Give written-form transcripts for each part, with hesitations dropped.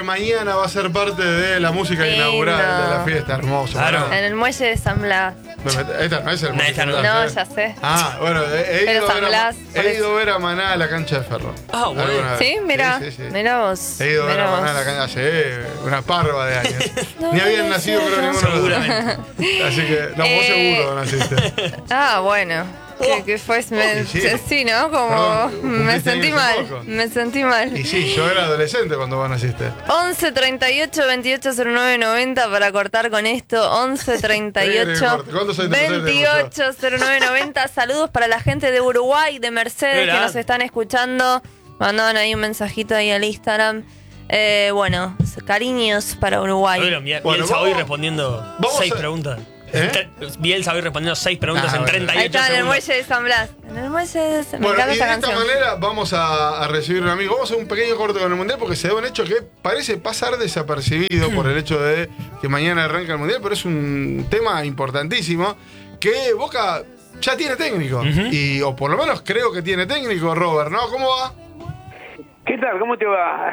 mañana va a ser parte de la música inaugural de la fiesta. Hermoso. Claro. ¿No? En el muelle de San Blas. Esta no es el esta no. No, ya sé. Bueno, Pero San Blas, he ido a ver a Maná a la cancha de Ferro. Ah, bueno. Alguna vez. Sí, mira. Sí. Mira vos. He ido a ver Mira a Maná a vos. la cancha hace una parva de años. Ni habían nacido, creo, ninguno de los dos. Seguramente. Así que, no, vos seguro naciste. Ah, bueno. Que fue. Sí, ¿no? Como. Perdón, Me cumpliste sentí años hace mal. poco. Me sentí mal. Y sí, yo era adolescente cuando vos naciste. 11 38 28 09 90 para cortar con esto. 11 38 ¿Cuántos años 28 09 90. Saludos para la gente de Uruguay, de Mercedes, Hola. que nos están escuchando. Mandaban ahí un mensajito ahí al Instagram. Bueno, cariños para Uruguay. Bueno, Bielsa hoy respondiendo 6 preguntas. Bielsa hoy respondiendo 6 preguntas en 38 Ahí está, en el segundos. muelle de San Blas. En el muelle de San Blas. Me Bueno, encanta y de esta esta canción. manera vamos a recibir un amigo. Vamos a hacer un pequeño corte con el Mundial porque se da un hecho que parece pasar desapercibido por el hecho de que mañana arranca el Mundial, pero es un tema importantísimo que Boca ya tiene técnico. O por lo menos creo que tiene técnico, Robert, ¿no? ¿Cómo va? ¿Qué tal? ¿Cómo te va?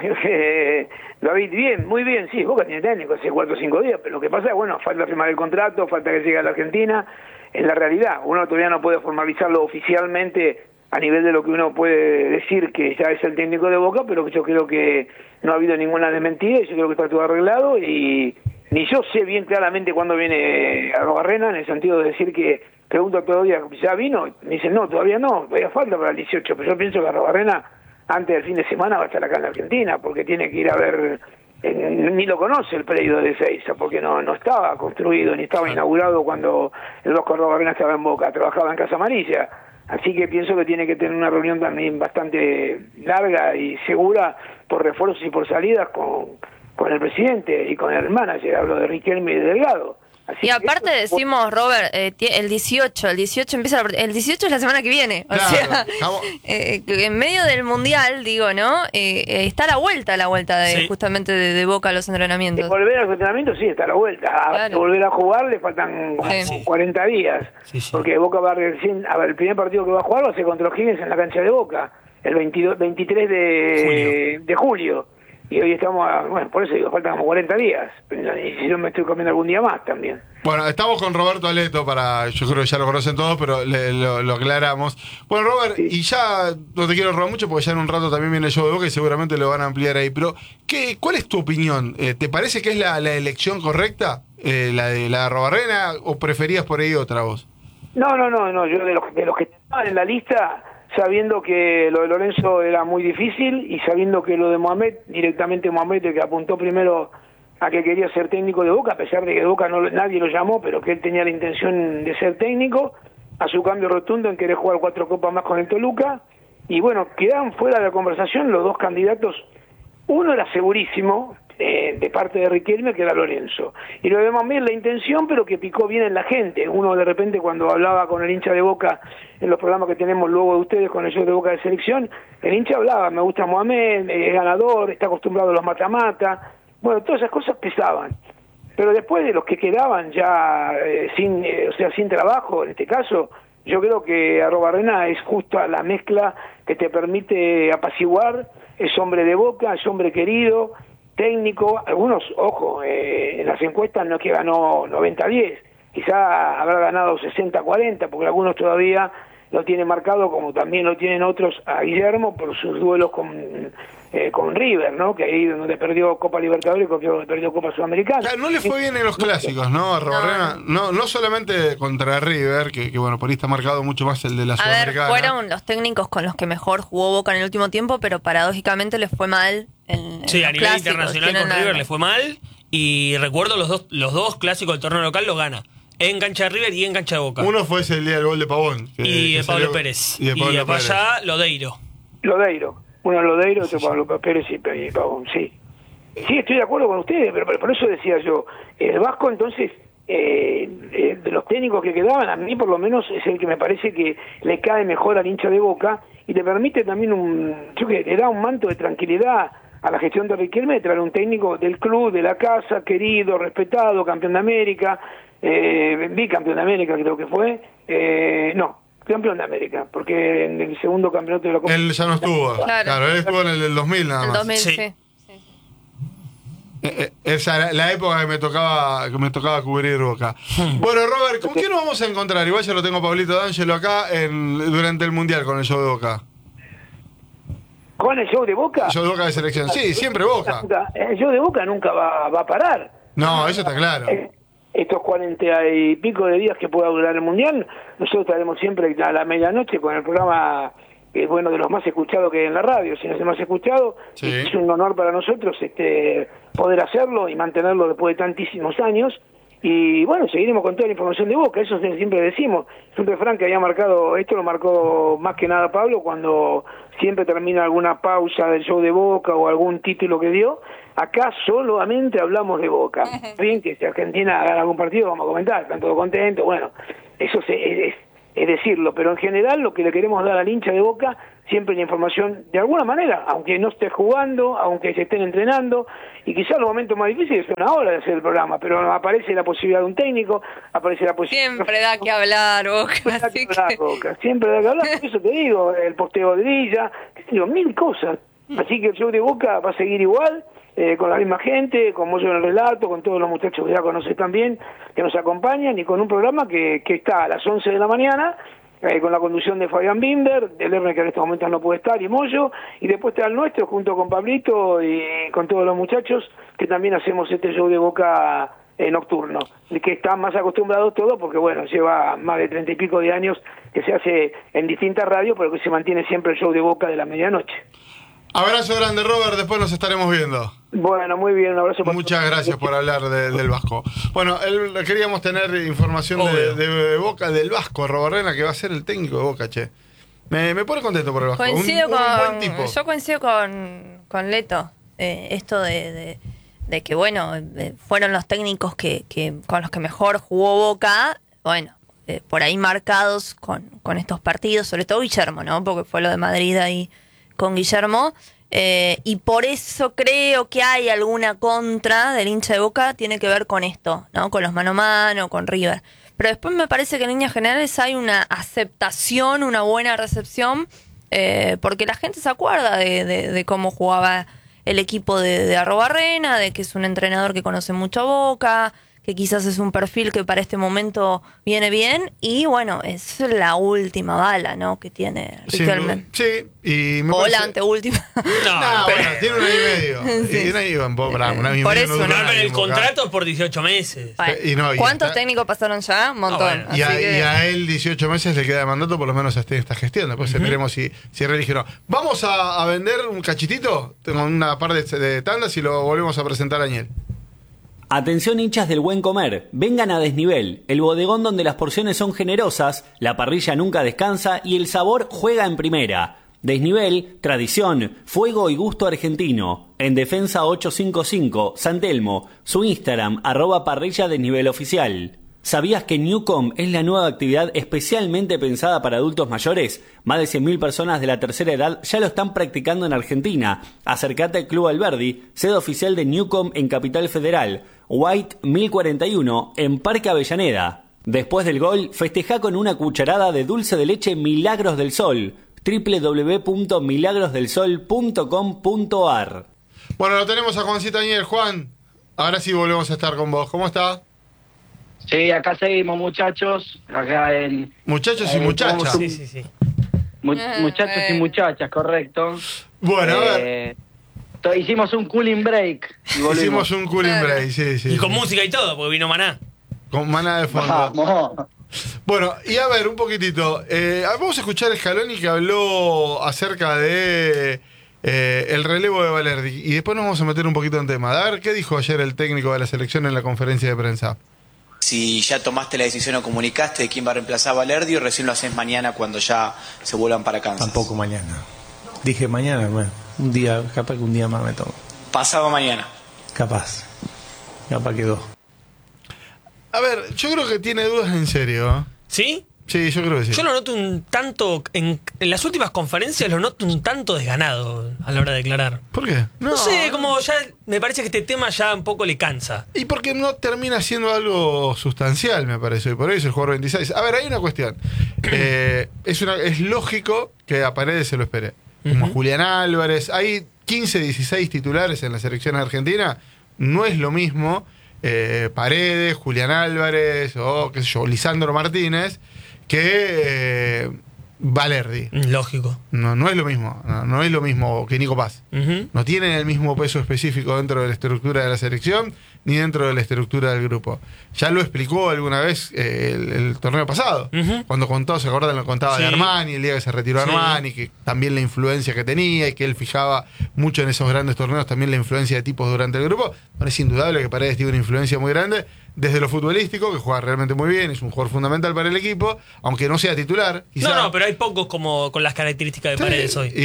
David, bien, muy bien, sí, Boca tiene técnico hace 4 o 5 días, pero lo que pasa es, bueno, falta firmar el contrato, falta que llegue a la Argentina, es la realidad, uno todavía no puede formalizarlo oficialmente a nivel de lo que uno puede decir que ya es el técnico de Boca, pero yo creo que no ha habido ninguna desmentida y yo creo que está todo arreglado y ni yo sé bien claramente cuándo viene Arrobarrena, en el sentido de decir que pregunto todavía, ¿ya vino? Me dicen, no, todavía no, todavía falta para el 18, pero yo pienso que Arrobarrena antes del fin de semana va a estar acá en la Argentina, porque tiene que ir a ver, ni lo conoce el predio de Ezeiza, porque no estaba construido, ni estaba inaugurado cuando el Vasco Arrobarrena estaba en Boca, trabajaba en Casa Amarilla, así que pienso que tiene que tener una reunión también bastante larga y segura por refuerzos y por salidas con el presidente y con el manager, hablo de Riquelme y de Delgado. Así Y aparte que decimos, Robert, el 18 empieza el 18 es la semana que viene. O Claro, sea, estamos- en medio del mundial, digo, ¿no? Está a la vuelta de Sí. justamente de Boca a los entrenamientos. volver al entrenamiento sí, está a la vuelta. Claro. Volver a jugar le faltan Sí. 40 días. Sí, sí. Porque Boca va recién, a ver, el primer partido que va a jugar va a ser contra O'Higgins en la cancha de Boca, el 23 de julio. Y hoy estamos, bueno, por eso digo, faltan como 40 días. Y si yo me estoy comiendo algún día más también. Bueno, estamos con Roberto Aleto yo creo que ya lo conocen todos, pero lo aclaramos. Bueno, Robert, Sí. y ya no te quiero robar mucho porque ya en un rato también viene el show de Boca y seguramente lo van a ampliar ahí, pero ¿cuál es tu opinión? ¿Te parece que es la elección correcta, la de Arrobarrena, o preferías por ahí otra voz? No, yo de los que estaban en la lista, sabiendo que lo de Lorenzo era muy difícil y sabiendo que lo de Mohamed, directamente Mohamed, el que apuntó primero a que quería ser técnico de Boca, a pesar de que de Boca nadie lo llamó, pero que él tenía la intención de ser técnico, a su cambio rotundo en querer jugar 4 copas más con el Toluca, y bueno, quedaban fuera de la conversación los dos candidatos. Uno era segurísimo, de parte de Riquelme, que era Lorenzo. Y lo demás bien la intención, pero que picó bien en la gente. Uno de repente cuando hablaba con el hincha de Boca, en los programas que tenemos luego de ustedes con el show de Boca de selección, el hincha hablaba, me gusta Mohamed, es ganador, está acostumbrado a los mata-mata. Bueno, todas esas cosas pesaban. Pero después de los que quedaban ya sin trabajo, en este caso, yo creo que Arrobarrena es justo la mezcla que te permite apaciguar, es hombre de Boca, es hombre querido, técnico, algunos, ojo, en las encuestas no es que ganó 90-10, quizá habrá ganado 60-40, porque algunos todavía lo tienen marcado, como también lo tienen otros a Guillermo, por sus duelos con River, ¿no? Que ahí donde perdió Copa Libertadores, donde perdió Copa Sudamericana. Claro, no le fue bien en los clásicos, ¿no? Arrobarrena, no solamente contra River, que bueno, por ahí está marcado mucho más el de la A ver, Sudamericana. fueron los técnicos con los que mejor jugó Boca en el último tiempo, pero paradójicamente les fue mal en Sí, los a nivel clásicos. internacional Tienen con River la- le fue mal. Y recuerdo los dos clásicos del torneo local los gana. En cancha de River y en cancha de Boca. Uno fue ese el día del gol de Pavón. Y que de Pablo salió- Pérez. Y de Pablo Pérez. allá Lodeiro. Lodeiro. Uno Lodeiro, otro Pablo Pérez y Pavón, sí. Sí, estoy de acuerdo con ustedes, pero por eso decía yo, el Vasco entonces, de los técnicos que quedaban, a mí por lo menos es el que me parece que le cae mejor al hincha de Boca y le permite también le da un manto de tranquilidad a la gestión de Riquelme de traer un técnico del club, de la casa, querido, respetado, campeón de América, bicampeón de América creo que fue, campeón de América, porque en el segundo campeonato de la Copa... Él ya no estuvo. Claro. Claro, él estuvo en el del 2000 nada En más. 2000, Sí. sí. Esa la época que me tocaba cubrir Boca. Bueno, Robert, ¿con quién nos vamos a encontrar? Igual ya lo tengo a Pablito D'Angelo acá durante el Mundial con el show de Boca. ¿Con el show de Boca? El show de Boca de selección. Sí, siempre Boca. El show de Boca nunca va a parar. No, eso está claro. Estos 40 y pico de días que pueda durar el Mundial, nosotros estaremos siempre a la medianoche con el programa, bueno, de los más escuchados que hay en la radio, si no es el más escuchado. Sí. Es un honor para nosotros poder hacerlo y mantenerlo después de tantísimos años. Y bueno, seguiremos con toda la información de Boca, eso siempre decimos. Es un refrán que había marcado, esto lo marcó más que nada Pablo, cuando siempre termina alguna pausa del show de Boca o algún título que dio. Acá solamente hablamos de Boca. Bien, que si Argentina gana algún partido vamos a comentar, están todos contentos, bueno, eso es decirlo, pero en general lo que le queremos dar al hincha de Boca, siempre la información de alguna manera, aunque no esté jugando, aunque se estén entrenando, y quizás los momentos más difíciles son ahora de hacer el programa, pero aparece la posibilidad de un técnico, aparece la posibilidad... Siempre da que hablar, Boca. Así que... Boca. Siempre da que hablar, por eso te digo, el posteo de Villa, mil cosas. Así que el show de Boca va a seguir igual, con la misma gente, con Moyo en el relato, con todos los muchachos que ya conoces también, que nos acompañan, y con un programa que está a las 11 de la mañana, con la conducción de Fabián Bimber, del Hermes que en estos momentos no puede estar, y Moyo, y después está el nuestro junto con Pablito y con todos los muchachos, que también hacemos este show de Boca nocturno, que están más acostumbrados todos, porque bueno, lleva más de 30 y pico de años que se hace en distintas radios, pero que se mantiene siempre el show de Boca de la medianoche. Abrazo grande, Robert, después nos estaremos viendo. Bueno, muy bien, un abrazo. Muchas gracias por hablar del Vasco. Bueno, queríamos tener información de Boca, del Vasco, Robarrena, que va a ser el técnico de Boca, che. Me pone contento por el Vasco. Coincido un buen tipo. Yo coincido con Leto. Esto de que, bueno, fueron los técnicos con los que mejor jugó Boca, bueno, por ahí marcados con estos partidos, sobre todo Guillermo, ¿no? Porque fue lo de Madrid ahí con Guillermo, y por eso creo que hay alguna contra del hincha de Boca, tiene que ver con esto, ¿no? Con los mano a mano, con River. Pero después me parece que en líneas generales hay una aceptación, una buena recepción, porque la gente se acuerda de cómo jugaba el equipo de Arrobarrena, de que es un entrenador que conoce mucho a Boca, que quizás es un perfil que para este momento viene bien, y bueno, es la última bala, ¿no? Que tiene Riquelme. Sí, y o la anteúltima. No, bueno, tiene un año y medio. Sí. Y un año un poco, un año y Por medio eso, no dura ¿no? pero el en Boca. contrato es por 18 meses. Bueno, y ¿cuántos está- técnicos pasaron ya? Un montón. bueno. Así Y que... a él 18 meses le queda de mandato, por lo menos hasta esta gestión. Después veremos si reelige o no. Vamos a vender un cachitito. Tengo una par de tandas y lo volvemos a presentar a Daniel. Atención hinchas del buen comer, vengan a Desnivel, el bodegón donde las porciones son generosas, la parrilla nunca descansa y el sabor juega en primera. Desnivel, tradición, fuego y gusto argentino. En Defensa 855, San Telmo, su Instagram, @parrilla Desnivel oficial. ¿Sabías que Newcom es la nueva actividad especialmente pensada para adultos mayores? Más de 100.000 personas de la tercera edad ya lo están practicando en Argentina. Acércate al Club Alberdi, sede oficial de Newcom en Capital Federal. White 1041 en Parque Avellaneda. Después del gol, festeja con una cucharada de dulce de leche Milagros del Sol. www.milagrosdelsol.com.ar. Bueno, lo tenemos a Juancito Daniel. Juan, ahora sí volvemos a estar con vos. ¿Cómo está? Sí, acá seguimos, muchachos. Acá en. Muchachos y muchachas. Sí. Muchachos y muchachas, correcto. Bueno, a ver. Hicimos un cooling break. Y volvimos. Hicimos un cooling break, sí. Y con música y todo, porque vino Maná. Con Maná de fondo. Vamos. Bueno, y a ver, un poquitito. Vamos a escuchar a Scaloni, que habló acerca de el relevo de Valerdi. Y después nos vamos a meter un poquito en tema. A ver, ¿qué dijo ayer el técnico de la selección en la conferencia de prensa? Si ya tomaste la decisión o comunicaste de quién va a reemplazar a Valerdi, o recién lo haces mañana cuando ya se vuelvan para Kansas. Tampoco mañana. Dije mañana, bueno, un día, capaz que un día más me tomo. Pasado mañana. Capaz que dos. A ver, yo creo que tiene dudas en serio. ¿Sí? Sí, yo creo que sí. Yo lo noto un tanto, en las últimas conferencias lo noto un tanto desganado a la hora de declarar. ¿Por qué? No sé, como ya me parece que este tema ya un poco le cansa. Y porque no termina siendo algo sustancial, me parece. Y por eso el jugador 26. A ver, hay una cuestión. Es lógico que a Paredes se lo espere. Como a Julián Álvarez. Hay 15, 16 titulares en la selección argentina. no es lo mismo Paredes, Julián Álvarez o qué sé yo, Lisandro Martínez que Valerdi. Lógico. No es lo mismo, no es lo mismo que Nico Paz. No tienen el mismo peso específico dentro de la estructura de la selección ni dentro de la estructura del grupo. Ya lo explicó alguna vez el torneo pasado, cuando contó, ¿se acuerdan? Lo contaba de Armani, el día que se retiró Armani, que también la influencia que tenía y que él fijaba mucho en esos grandes torneos, también la influencia de tipos durante el grupo. Bueno, es indudable que Paredes tiene una influencia muy grande desde lo futbolístico, que juega realmente muy bien, es un jugador fundamental para el equipo, aunque no sea titular. Quizá. No, pero hay pocos como con las características de Paredes hoy.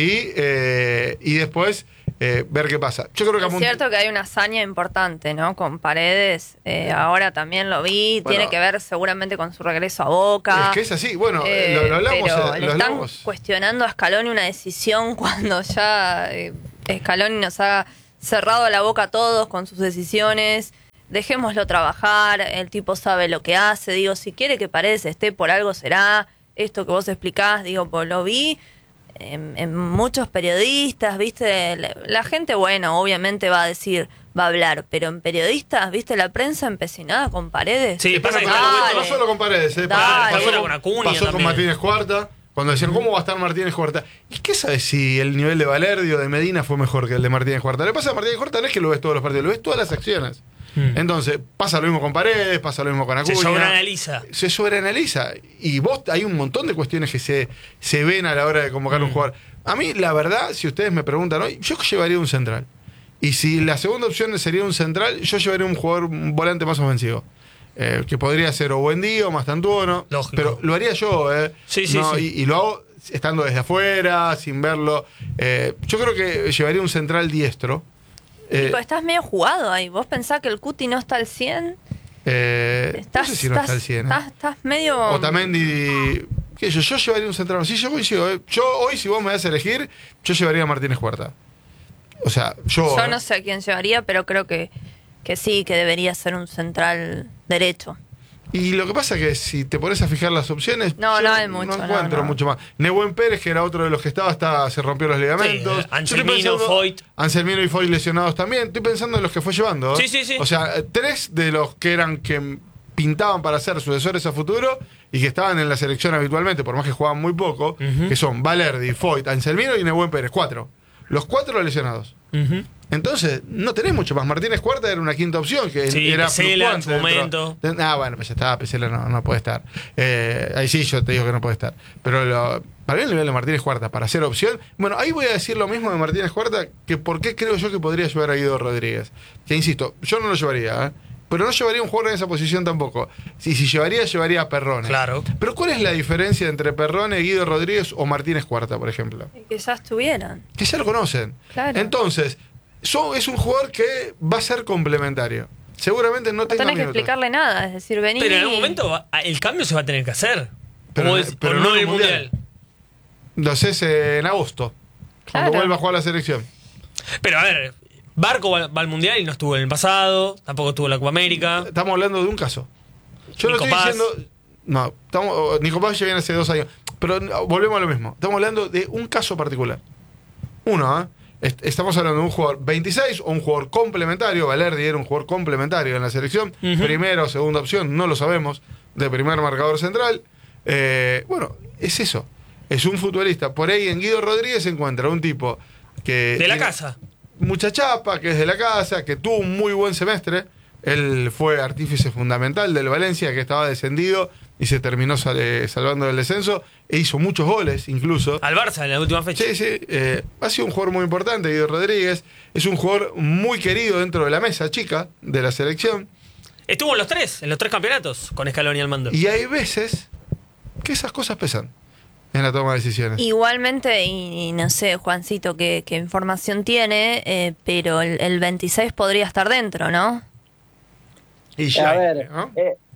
Y después ver qué pasa. Yo creo que es cierto que hay una hazaña importante, ¿no? Con Paredes, ahora también lo vi, tiene que ver seguramente con su regreso a Boca. Es que es así, bueno, lo hablamos. Pero le están cuestionando a Scaloni una decisión cuando ya Scaloni nos ha cerrado la boca a todos con sus decisiones. Dejémoslo trabajar, el tipo sabe lo que hace, digo, si quiere que Paredes esté por algo será, esto que vos explicás, digo, pues lo vi en muchos periodistas, viste, la gente, bueno, obviamente va a decir, va a hablar, pero en periodistas, viste, la prensa empecinada con Paredes. Sí, pasa que no solo con Paredes, pasó con Acuña pasó con Martínez Cuarta, cuando decían, ¿cómo va a estar Martínez Cuarta? ¿Y qué sabes si el nivel de Valerdi o de Medina fue mejor que el de Martínez Cuarta? Lo que pasa a Martínez Cuarta no es que lo ves todos los partidos, lo ves todas las acciones. Entonces, pasa lo mismo con Paredes, pasa lo mismo con Acuña. Se sobreanaliza. Y vos, hay un montón de cuestiones que se ven a la hora de convocar un jugador. A mí, la verdad, si ustedes me preguntan hoy, yo llevaría un central. Y si la segunda opción sería un central, yo llevaría un jugador, un volante más ofensivo. Que podría ser o Buendía o Mastantuono. Lógico. Pero lo haría yo, Sí. Y lo hago estando desde afuera, sin verlo. Yo creo que llevaría un central diestro. Estás medio jugado ahí. ¿Vos pensás que el Cuti no está al 100? No sé si no está al 100. Estás medio... Otamendi... ¿Qué yo llevaría un central. Sí, yo coincido. Yo hoy, si vos me das a elegir, yo llevaría a Martínez Cuarta. O sea, yo no sé a quién llevaría, pero creo que sí, que debería ser un central derecho. Y lo que pasa es que si te pones a fijar las opciones, no hay mucho, no encuentro mucho más. Nehuen Pérez, que era otro de los que estaba, se rompió los ligamentos. Sí, Anselmino, Foyt. Anselmino y Foyt lesionados también. Estoy pensando en los que fue llevando. Sí. O sea, 3 de los que pintaban para ser sucesores a futuro y que estaban en la selección habitualmente, por más que jugaban muy poco, que son Valerdi, Foyt, Anselmino y Nehuen Pérez. 4. Los 4 lesionados. Entonces, no tenés mucho más. Martínez Cuarta era una quinta opción, que era Pesela en su momento. Bueno, pues ya está, Pesela no puede estar. Ahí sí yo te digo que no puede estar. Pero para mí el nivel de Martínez Cuarta, para ser opción... Bueno, ahí voy a decir lo mismo de Martínez Cuarta, que por qué creo yo que podría llevar a Guido Rodríguez. Que insisto, yo no lo llevaría, pero no llevaría un jugador en esa posición tampoco. Si llevaría a Perrone. Claro. Pero ¿cuál es la diferencia entre Perrone, Guido Rodríguez o Martínez Cuarta, por ejemplo? Que ya estuvieran. Que ya lo conocen. Claro. Entonces, es un jugador que va a ser complementario. Seguramente no tenga tenés que minutos. explicarle nada, es decir, vení. Pero en algún momento el cambio se va a tener que hacer. Pero no en el Mundial. Lo sé en agosto. Cuando vuelva a jugar la selección. Pero a ver, Barco va al Mundial y no estuvo en el pasado, tampoco estuvo en la Copa América. Estamos hablando de un caso. Yo Nico no estoy Paz. diciendo... No, Nico Paz ya viene hace 2 años. Pero volvemos a lo mismo. Estamos hablando de un caso particular. Uno, estamos hablando de un jugador 26 o un jugador complementario. Valerdi era un jugador complementario en la selección. Primera o segunda opción, no lo sabemos. De primer marcador central. Bueno, es eso. Es un futbolista. Por ahí en Guido Rodríguez se encuentra un tipo que... De la casa. Mucha chapa, que es de la casa, que tuvo un muy buen semestre. Él fue artífice fundamental del Valencia, que estaba descendido y se terminó salvando del descenso. E hizo muchos goles, incluso. Al Barça en la última fecha. Sí. Ha sido un jugador muy importante, Guido Rodríguez. Es un jugador muy querido dentro de la mesa chica de la selección. Estuvo en los 3 campeonatos, con Scaloni al mando. Y hay veces que esas cosas pesan en la toma de decisiones. Igualmente, y no sé, Juancito, qué información tiene, pero el 26 podría estar dentro, ¿no? Y ya, a ver, ¿no?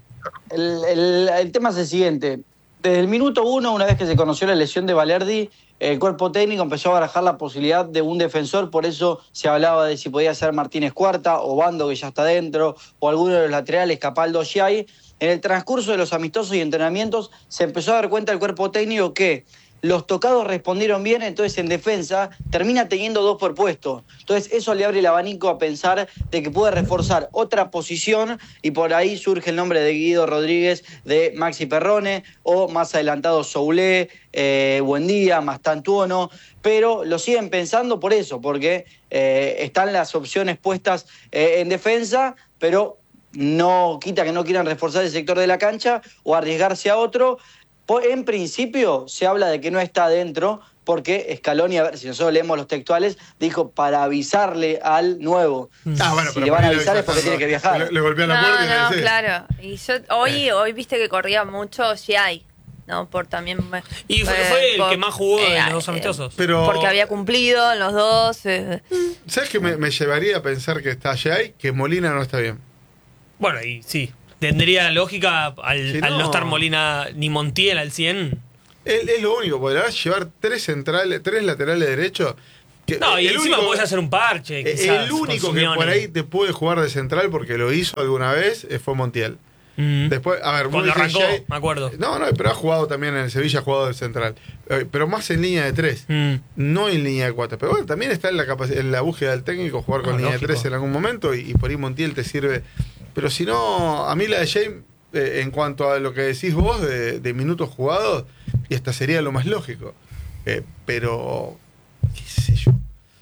el tema es el siguiente. Desde el minuto 1, una vez que se conoció la lesión de Valerdi, el cuerpo técnico empezó a barajar la posibilidad de un defensor, por eso se hablaba de si podía ser Martínez Cuarta o Bando, que ya está dentro, o alguno de los laterales, Capaldo, Giai. En el transcurso de los amistosos y entrenamientos se empezó a dar cuenta el cuerpo técnico que los tocados respondieron bien, entonces en defensa termina teniendo 2 por puesto. Entonces eso le abre el abanico a pensar de que puede reforzar otra posición y por ahí surge el nombre de Guido Rodríguez, de Maxi Perrone o más adelantado Soulé, Buendía, Mastantuono, pero lo siguen pensando por eso, porque están las opciones puestas en defensa, pero no quita que no quieran reforzar el sector de la cancha o arriesgarse a otro. En principio se habla de que no está adentro porque Scaloni, a ver si nosotros leemos los textuales, dijo para avisarle al nuevo. Bueno, si le van a avisar es porque tiene que viajar. Le golpea la puerta y le dice. Claro. Y yo hoy viste que corría mucho Giai, ¿no? Por también. Y fue el que más jugó de los dos amistosos. Pero, porque había cumplido en los dos. ¿Sabes qué me llevaría a pensar que está Giai? Que Molina no está bien. Bueno, y sí. Tendría lógica al no estar Molina ni Montiel al 100. Es lo único, podrás llevar 3 laterales derechos. No, y encima podés hacer un parche. El único que por ahí te puede jugar de central, porque lo hizo alguna vez, fue Montiel. Después, a ver, cuando arrancó, me acuerdo. No, pero ha jugado también en el Sevilla, ha jugado de central. Pero más en línea de 3, no en línea de 4. Pero bueno, también está en la búsqueda del técnico jugar con línea de 3 en algún momento y por ahí Montiel te sirve. Pero si no, a mí la de James, en cuanto a lo que decís vos de minutos jugados, y esta sería lo más lógico. Pero, qué sé yo.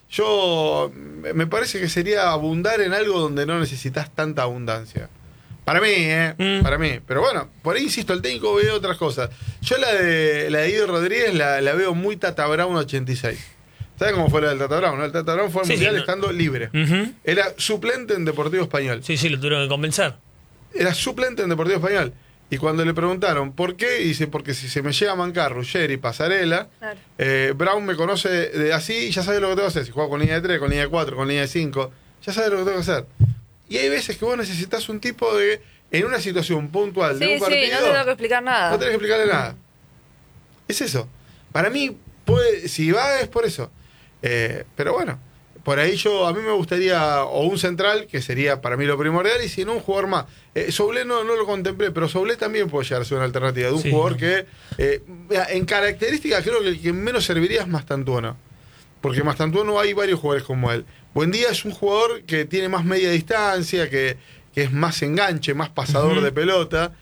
Me parece que sería abundar en algo donde no necesitas tanta abundancia. Para mí, para mí. Pero bueno, por ahí insisto, el técnico ve otras cosas. Yo la de Guido Rodríguez la veo muy Tata Brown 86. ¿Sabes cómo fue la del Tata Brown? El Tata Brown fue al Mundial estando libre. Era suplente en Deportivo Español. Sí, lo tuvieron que convencer. Era suplente en Deportivo Español. Y cuando le preguntaron por qué, dice, porque si se me llega a mancar Ruggeri y Pasarela, claro. Brown me conoce de así y ya sabe lo que tengo que hacer. Si juego con línea de 3, con línea de 4, con línea de 5, ya sabe lo que tengo que hacer. Y hay veces que vos necesitas un tipo de, en una situación puntual de un partido. Sí, no te tengo que explicar nada. No tenés que explicarle nada. Es eso. Para mí, si va es por eso. Pero bueno, por ahí a mí me gustaría o un central, que sería para mí lo primordial, y si no un jugador más. Soulé no lo contemplé, pero Soulé también puede llegar a ser una alternativa de un jugador que en características creo que el que menos serviría es Mastantuono, porque Mastantuono hay varios jugadores como él. Buendía es un jugador que tiene más media distancia, que es más enganche, más pasador de pelota,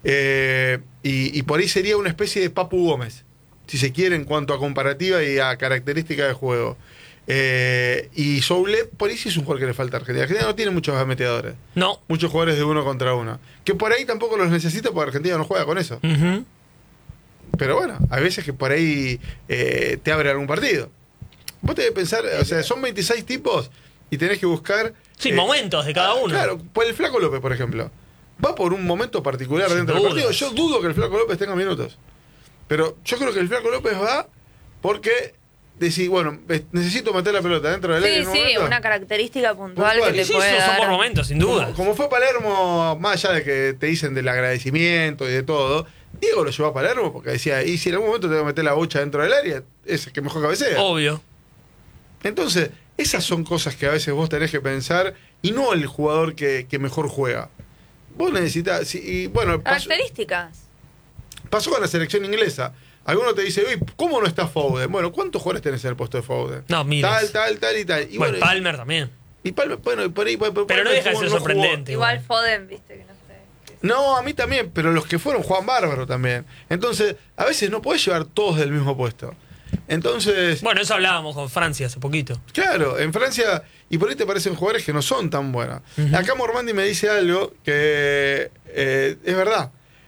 y por ahí sería una especie de Papu Gómez, si se quiere, en cuanto a comparativa y a característica de juego. Y Soulé, por ahí sí es un jugador que le falta a Argentina. Argentina no tiene muchos meteadores. No. Muchos jugadores de 1 contra 1. Que por ahí tampoco los necesita porque Argentina no juega con eso. Pero bueno, hay veces que por ahí te abre algún partido. Vos tenés que pensar, o sea, son 26 tipos y tenés que buscar... momentos de cada uno. Claro, pues el Flaco López, por ejemplo, va por un momento particular dentro del partido. Yo dudo que el Flaco López tenga minutos. Pero yo creo que el Flaco López va porque decís, bueno, necesito meter la pelota dentro del área. Sí, una característica puntual que te puede dar. Son por momentos, sin duda. Como fue Palermo, más allá de que te dicen del agradecimiento y de todo, Diego lo llevó a Palermo porque decía, y si en algún momento te voy a meter la bocha dentro del área, es el que mejor cabecea. Obvio. Entonces, esas son cosas que a veces vos tenés que pensar y no el jugador que mejor juega. Vos necesitas... Y bueno, características. Pasó con la selección inglesa. Alguno te dice, uy, ¿cómo no está Foden? Bueno, ¿cuántos jugadores tenés en el puesto de Foden? No, mira. Tal y tal. Y bueno, Palmer también. Y Palmer, bueno, por ahí... Pero no deja de ser sorprendente. Igual Foden, viste, que no sé. No, a mí también, pero los que fueron Juan Bárbaro también. Entonces, a veces no podés llevar todos del mismo puesto. Entonces... Bueno, eso hablábamos con Francia hace poquito. Claro, en Francia, y por ahí te parecen jugadores que no son tan buenos. Acá Mormandi me dice algo que es verdad.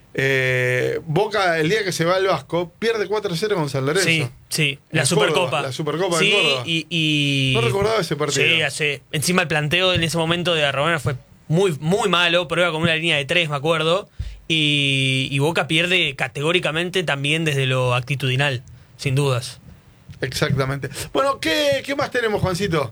Boca, el día que se va al Vasco, pierde 4-0 con San Lorenzo. Sí, la Supercopa. La Supercopa de Córdoba. Y no recordaba ese partido. Sí, encima el planteo en ese momento de Arrobena fue muy, muy malo, prueba con una línea de 3, me acuerdo. Y Boca pierde categóricamente también desde lo actitudinal, sin dudas. Exactamente. Bueno, ¿qué más tenemos, Juancito?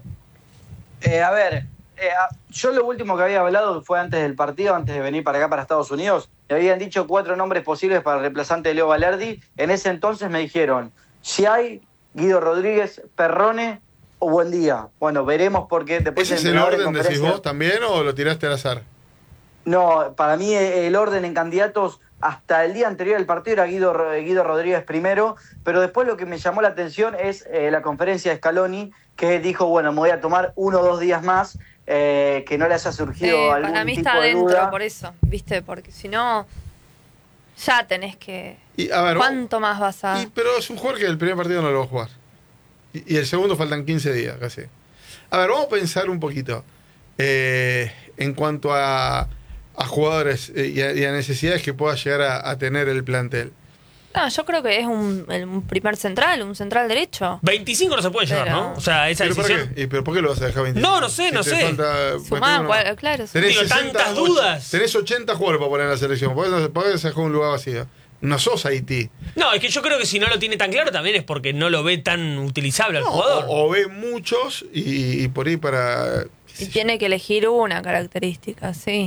Yo lo último que había hablado fue antes del partido, antes de venir para acá, para Estados Unidos. Me habían dicho 4 nombres posibles para el reemplazante de Leo Valerdi. En ese entonces me dijeron, si hay Guido Rodríguez, Perrone o Buendía. Bueno, veremos porque después... ¿Ese es el orden, decís vos también, o lo tiraste al azar? No, para mí el orden en candidatos hasta el día anterior del partido era Guido Rodríguez primero, pero después lo que me llamó la atención es la conferencia de Scaloni, que dijo, bueno, me voy a tomar 1 o 2 días más, que no le haya surgido algún para mí tipo está de adentro, duda. por eso, ¿viste? Porque si no, ya tenés que... Y, a ver, ¿Cuánto más vas a...? pero es un jugador que el primer partido no lo va a jugar. Y el segundo faltan 15 días casi. A ver, vamos a pensar un poquito en cuanto a jugadores y a necesidades que pueda llegar a tener el plantel. No, yo creo que es un primer central, un central derecho. 25 no se puede llevar, Pero- ¿no? O sea, esa ¿Pero por decisión. qué? ¿Pero por qué lo vas a dejar 25? No sé, Si no te sé. falta- Sumá, pues, claro. tenés Digo, 60, tantas dudas. Tenés 80 jugadores para poner en la selección. Podés dejar un lugar vacío. No sos Haití. No, es que yo creo que si no lo tiene tan claro también es porque no lo ve tan utilizable al No, jugador. o ve muchos y por ahí para... Y tiene que elegir una característica, sí.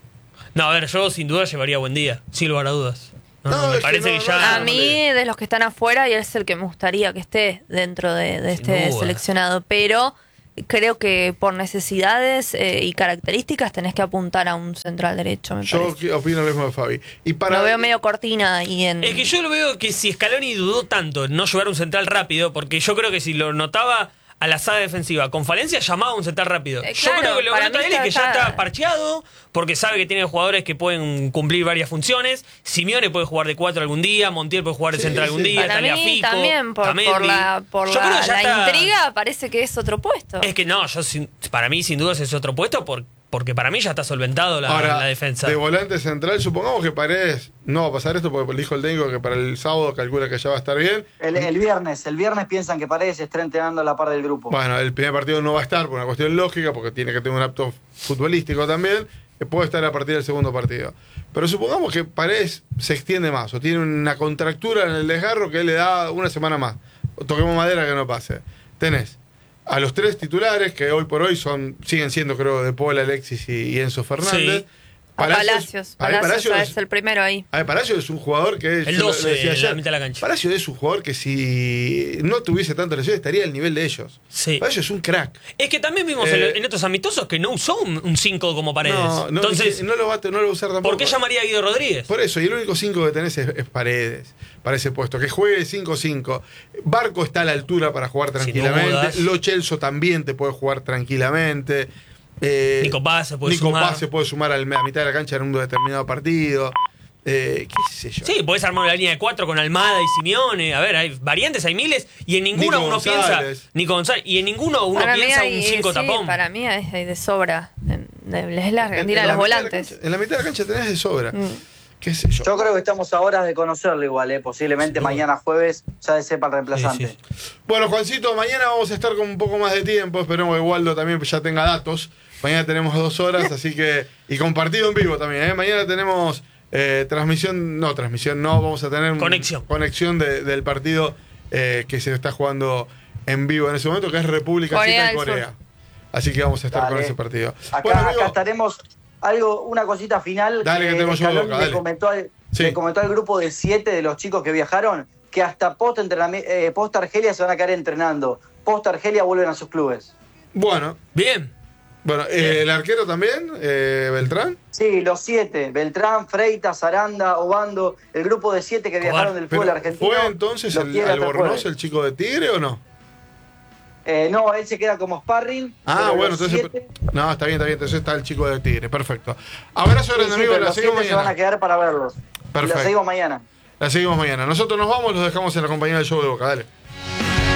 No, a ver, yo sin duda llevaría Buen Día, sin lugar a dudas. No, No, me es que parece que no, ya... A mí, de los que están afuera, y es el que me gustaría que esté dentro de este duda. seleccionado. Pero creo que por necesidades y características tenés que apuntar a un central derecho, me Yo parece. opino lo mismo de Fabi. Y para... Lo veo medio cortina y en... Es que yo lo veo que si Scaloni dudó tanto en no llevar un central rápido, porque yo creo que si lo notaba a la saga defensiva con falencia, llamaba a un central rápido. Yo claro, creo que lo que para nota mí él es que ya está- está parcheado, porque sabe que tiene jugadores que pueden cumplir varias funciones. Simeone puede jugar de 4 algún día, Montiel puede jugar de Sí, central sí. algún día, Para Talia mí Fico, también, por Tamendi. la Yo creo que ya está- intriga, parece que es otro puesto. Es que no, para mí sin duda es otro puesto porque para mí ya está solventado la defensa. de volante central, supongamos que Paredes no va a pasar esto porque dijo el técnico que para el sábado calcula que ya va a estar bien. El viernes piensan que Paredes está entrenando a la par del grupo. Bueno, el primer partido no va a estar por una cuestión lógica, porque tiene que tener un apto futbolístico también, que puede estar a partir del segundo partido. Pero supongamos que Paredes se extiende más, o tiene una contractura en el desgarro que le da una semana más. O toquemos madera que no pase. Tenés a los 3 titulares, que hoy por hoy siguen siendo, creo, De Paul, Alexis y Enzo Fernández. Sí. A Palacios. Palacios es el primero ahí. A ver, Palacio es un jugador que... El yo lo 12 decía en la ayer, mitad de la cancha. Palacio es un jugador que si no tuviese tanta lesión estaría al nivel de ellos. Sí. Palacio es un crack. Es que también vimos en estos amistosos que no usó un 5 como Paredes. No, Entonces, no lo va a usar tampoco. ¿por qué llamaría a Guido Rodríguez? Por eso, y el único 5 que tenés es Paredes para ese puesto. Que juegue 5-5. Barco está a la altura para jugar tranquilamente. dudas. Lo Celso también te puede jugar tranquilamente. Nico Paz se puede Nico sumar. Paz se puede sumar a la mitad de la cancha en un determinado partido. ¿Qué sé yo? Sí, podés armar una línea de 4 con Almada y Simeone. A ver, hay variantes, hay miles. Y en ninguno Nico uno González. piensa. Nico González. Y en ninguno uno Para mí piensa hay- un 5 sí, tapón. Para mí hay de sobra. Es la Argentina de la los mitad volantes. en la mitad de la cancha tenés de sobra. Mm. ¿Qué sé yo? Yo creo que estamos a horas de conocerlo igual, posiblemente mañana jueves ya sepa el reemplazante. Sí, Bueno, Juancito, mañana vamos a estar con un poco más de tiempo. Esperemos que Waldo también ya tenga datos. Mañana tenemos 2 horas, así que... Y compartido en vivo también, ¿eh? Mañana tenemos transmisión no, vamos a tener... Conexión del partido que se está jugando en vivo en ese momento, que es República Corea Checa y del Corea. Sur. Así que vamos a estar Dale. con ese partido. Acá, Bueno, amigo, acá estaremos. Una cosita final. Dale, que tengo yo, Scaloni Boca, dale. le comentó al grupo de 7 de los chicos que viajaron que hasta post Argelia se van a quedar entrenando. Post Argelia vuelven a sus clubes. Bueno. Bien. Bueno, el arquero también, Beltrán. Sí, los 7. Beltrán, Freitas, Aranda, Obando, el grupo de 7 que viajaron del fútbol Pero, argentino. ¿fue entonces los quiere hasta el Albornoz jueves. el chico de Tigre o no? No, él se queda como sparring. Ah, pero bueno, los entonces... 7 No, está bien. Entonces está el chico de Tigre, perfecto. Abrazo grande, amigo, pero la los seguimos 7 se van a mañana. quedar para verlos. Perfecto. La seguimos mañana. La seguimos mañana. Nosotros nos vamos, los dejamos en la compañía del show de Boca, dale.